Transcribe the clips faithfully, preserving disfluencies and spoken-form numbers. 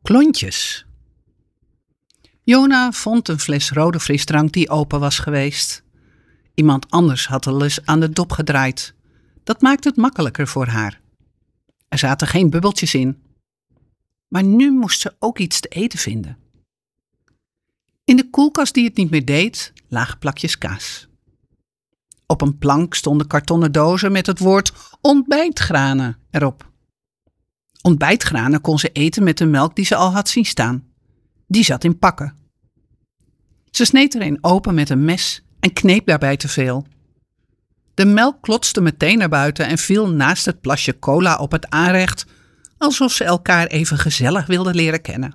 Klontjes. Jona vond een fles rode frisdrank die open was geweest. Iemand anders had al eens aan de dop gedraaid. Dat maakte het makkelijker voor haar. Er zaten geen bubbeltjes in. Maar nu moest ze ook iets te eten vinden. In de koelkast die het niet meer deed, lagen plakjes kaas. Op een plank stonden kartonnen dozen met het woord ontbijtgranen erop. Ontbijtgranen kon ze eten met de melk die ze al had zien staan. Die zat in pakken. Ze sneed er een open met een mes en kneep daarbij te veel. De melk klotste meteen naar buiten en viel naast het plasje cola op het aanrecht, alsof ze elkaar even gezellig wilden leren kennen.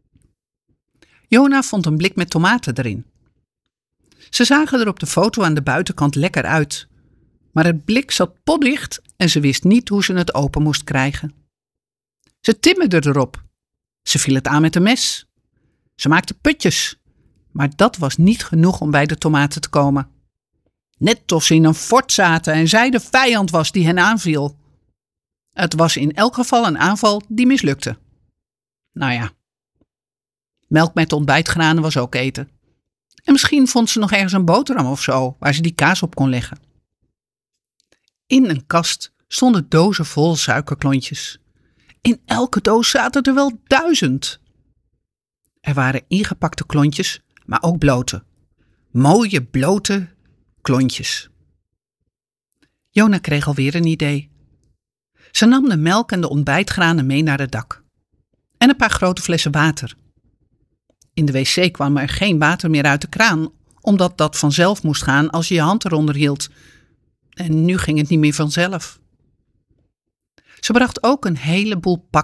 Jona vond een blik met tomaten erin. Ze zagen er op de foto aan de buitenkant lekker uit, maar het blik zat potdicht en ze wist niet hoe ze het open moest krijgen. Ze timmerde erop. Ze viel het aan met een mes. Ze maakte putjes, maar dat was niet genoeg om bij de tomaten te komen. Net of ze in een fort zaten en zij de vijand was die hen aanviel. Het was in elk geval een aanval die mislukte. Nou ja, melk met ontbijtgranen was ook eten. En misschien vond ze nog ergens een boterham of zo, waar ze die kaas op kon leggen. In een kast stonden dozen vol suikerklontjes. In elke doos zaten er wel duizend. Er waren ingepakte klontjes, maar ook blote. Mooie, blote klontjes. Jona kreeg alweer een idee. Ze nam de melk en de ontbijtgranen mee naar het dak. En een paar grote flessen water. In de wc kwam er geen water meer uit de kraan, omdat dat vanzelf moest gaan als je je hand eronder hield. En nu ging het niet meer vanzelf. Ze bracht ook een heleboel